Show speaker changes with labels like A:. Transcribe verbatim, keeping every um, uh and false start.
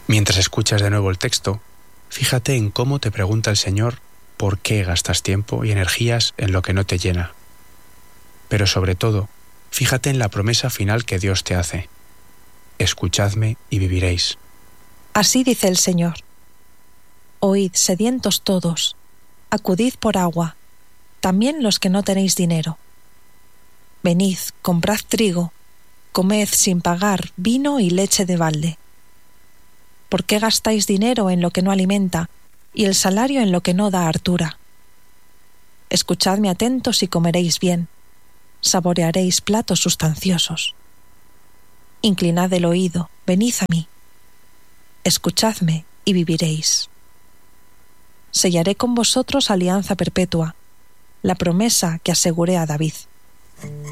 A: Mientras escuchas de nuevo el texto, fíjate en cómo te pregunta el Señor por qué gastas tiempo y energías en lo que no te llena. Pero sobre todo, fíjate en la promesa final que Dios te hace. Escuchadme y viviréis.
B: Así dice el Señor: Oíd, sedientos todos, acudid por agua, también los que no tenéis dinero. Venid, comprad trigo, comed sin pagar vino y leche de balde. ¿Por qué gastáis dinero en lo que no alimenta y el salario en lo que no da hartura? Escuchadme atentos y comeréis bien, saborearéis platos sustanciosos. Inclinad el oído, venid a mí. Escuchadme y viviréis. Sellaré con vosotros alianza perpetua, la promesa que aseguré a David.